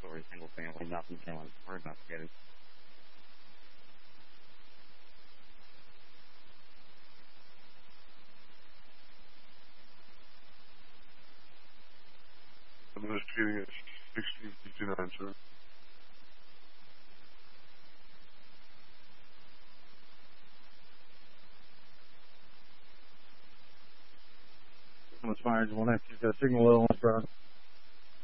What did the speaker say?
story, single family, nothing killing. We're investigating. I'm investigating at 1659, sir. What's fire? One X, you've got a signal low on the front.